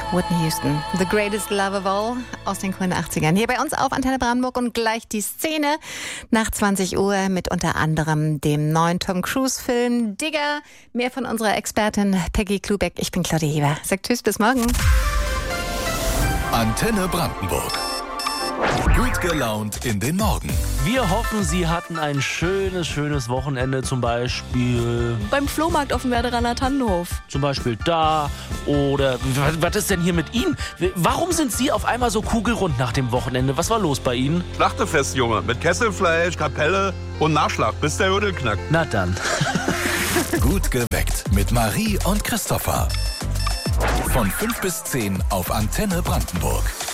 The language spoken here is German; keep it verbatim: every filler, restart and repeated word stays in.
Whitney Houston, The Greatest Love of All aus den coolen achtzigern. Hier bei uns auf Antenne Brandenburg und gleich die Szene nach zwanzig Uhr mit unter anderem dem neuen Tom Cruise-Film Digger. Mehr von unserer Expertin Peggy Klubeck. Ich bin Claudia Heber. Sagt tschüss, bis morgen. Antenne Brandenburg. Gut gelaunt in den Morgen. Wir hoffen, Sie hatten ein schönes, schönes Wochenende, zum Beispiel beim Flohmarkt auf dem Werderaner Tannenhof. Zum Beispiel da oder was, was ist denn hier mit Ihnen? Warum sind Sie auf einmal so kugelrund nach dem Wochenende? Was war los bei Ihnen? Schlachtefest, Junge, mit Kesselfleisch, Kapelle und Nachschlag, bis der Hüdel knackt. Na dann. Gut geweckt mit Marie und Christopher. Von fünf bis zehn auf Antenne Brandenburg.